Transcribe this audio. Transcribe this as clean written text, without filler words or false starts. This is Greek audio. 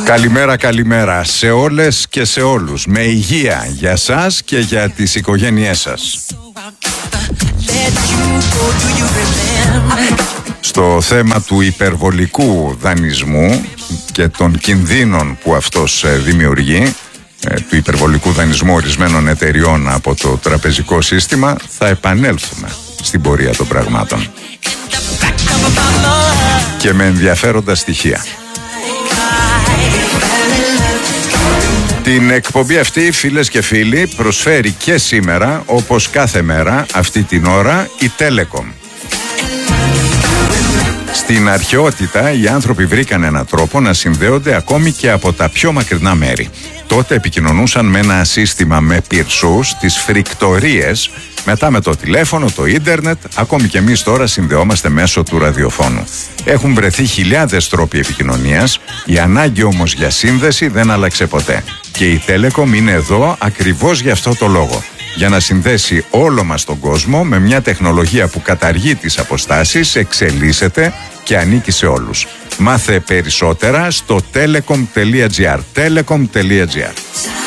Καλημέρα, καλημέρα σε όλες και σε όλους. Με υγεία για σας και για τις οικογένειές σας. Στο θέμα του υπερβολικού δανεισμού και των κινδύνων που αυτός δημιουργεί, του υπερβολικού δανεισμού ορισμένων εταιριών από το τραπεζικό σύστημα, θα επανέλθουμε στην πορεία των πραγμάτων και με ενδιαφέροντα στοιχεία. Την εκπομπή αυτή, φίλες και φίλοι, προσφέρει και σήμερα, όπως κάθε μέρα αυτή την ώρα, η Telecom. Στην αρχαιότητα οι άνθρωποι βρήκαν έναν τρόπο να συνδέονται ακόμη και από τα πιο μακρινά μέρη. Τότε επικοινωνούσαν με ένα σύστημα με πυρσούς, τις φρικτορίες, μετά με το τηλέφωνο, το ίντερνετ, ακόμη και εμείς τώρα συνδεόμαστε μέσω του ραδιοφώνου. Έχουν βρεθεί χιλιάδες τρόποι επικοινωνίας, η ανάγκη όμως για σύνδεση δεν άλλαξε ποτέ. Και η Telecom είναι εδώ ακριβώς για αυτό το λόγο. Για να συνδέσει όλο μας τον κόσμο με μια τεχνολογία που καταργεί τις αποστάσεις, εξελίσσεται και ανήκει σε όλους. Μάθε περισσότερα στο telecom.gr. telecom.gr.